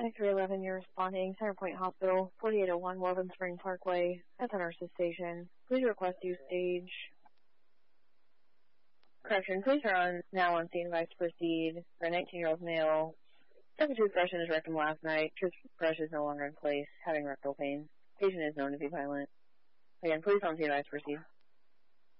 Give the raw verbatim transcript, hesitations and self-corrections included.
Medic three eleven, you're responding. Center Point Hospital, forty-eight oh one Woven Spring Parkway, at the nurse's station. Please request use stage. Correction, please are on, now on scene advice to proceed for a nineteen-year-old male. Took a toothbrush in his rectum last night. Toothbrush is no longer in place, having rectal pain. Patient is known to be violent. Again, please on scene advice to proceed.